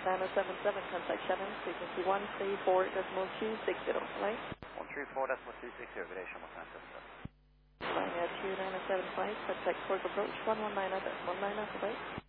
977, contact Shannon, frequency 134.260, right? 134.260, good day, Shannon, 977. Flying at 2975, contact course approach 119 at 19, right?